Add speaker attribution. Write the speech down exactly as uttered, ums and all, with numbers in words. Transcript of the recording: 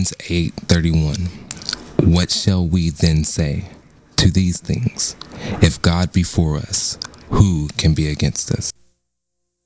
Speaker 1: Romans eight thirty-one. What shall we then say to these things? If God be for us, who can be against us?